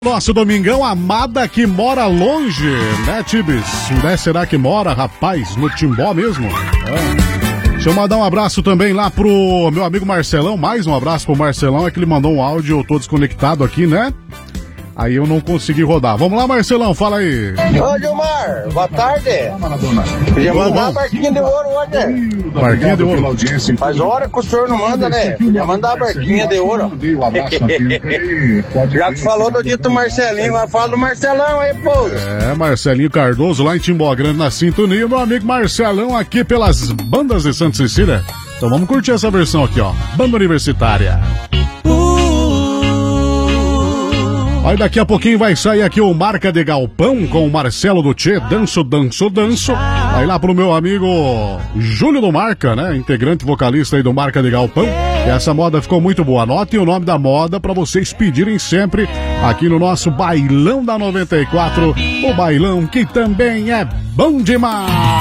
Nosso domingão, amada que mora longe, né, Tibis? Né, será que mora, rapaz, no Timbó mesmo? Deixa eu mandar um abraço também lá pro meu amigo Marcelão, mais um abraço pro Marcelão, é que ele mandou um áudio, eu tô desconectado aqui, né? Aí eu não consegui rodar. Vamos lá, Marcelão, fala aí. Ô, Gilmar, boa tarde. Podia mandar a barquinha de ouro hoje. Barquinha de ouro. Faz hora que o senhor não manda, né? Podia mandar a barquinha de ouro. Já que falou do dito Marcelinho, mas fala do Marcelão aí, pô. É, Marcelinho Cardoso, lá em Timbó Grande, na sintonia. Meu amigo Marcelão aqui pelas bandas de Santa Cecília. Então vamos curtir essa versão aqui, ó. Banda Universitária. Aí daqui a pouquinho vai sair aqui o Marca de Galpão com o Marcelo do Tchê, danço. Aí lá pro meu amigo Júlio do Marca, né? Integrante vocalista aí do Marca de Galpão. E essa moda ficou muito boa. Anotem o nome da moda pra vocês pedirem sempre aqui no nosso Bailão da 94. O bailão que também é bom demais.